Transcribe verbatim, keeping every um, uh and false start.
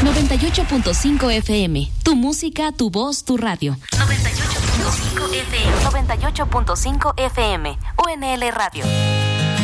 noventa y ocho punto cinco F M. Tu música, tu voz, tu radio. noventa y ocho punto cinco F M. noventa y ocho punto cinco F M. U N L Radio.